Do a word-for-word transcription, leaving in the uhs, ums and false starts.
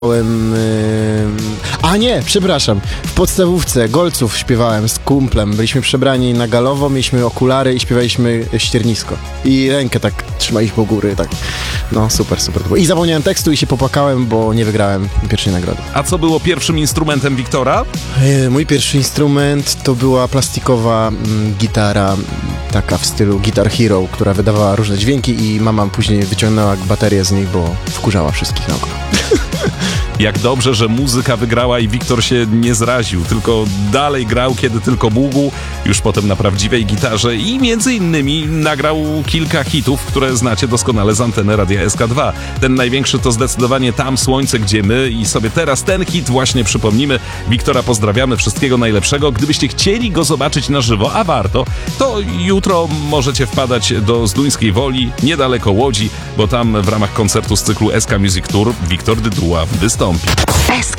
A nie, przepraszam, w podstawówce Golców śpiewałem z kumplem, byliśmy przebrani na galowo, mieliśmy okulary i śpiewaliśmy ściernisko. I rękę tak trzymaliśmy po góry, tak. No super, super. I zapomniałem tekstu i się popłakałem, bo nie wygrałem pierwszej nagrody. A co było pierwszym instrumentem Wiktora? Mój pierwszy instrument to była plastikowa mm, gitara, taka w stylu Guitar Hero, która wydawała różne dźwięki i mama później wyciągnęła baterię z niej, bo wkurzała wszystkich naokoło. Jak dobrze, że muzyka wygrała i Wiktor się nie zraził, tylko dalej grał, kiedy tylko mógł, już potem na prawdziwej gitarze i między innymi nagrał kilka hitów, które znacie doskonale z anteny Radia S K dwa. Ten największy to zdecydowanie Tam Słońce, Gdzie My i sobie teraz ten hit właśnie przypomnimy. Wiktora pozdrawiamy, wszystkiego najlepszego. Gdybyście chcieli go zobaczyć na żywo, a warto, to jutro możecie wpadać do Zduńskiej Woli, niedaleko Łodzi, bo tam w ramach koncertu z cyklu S K Music Tour Wiktor Dyduła wystąpi. S K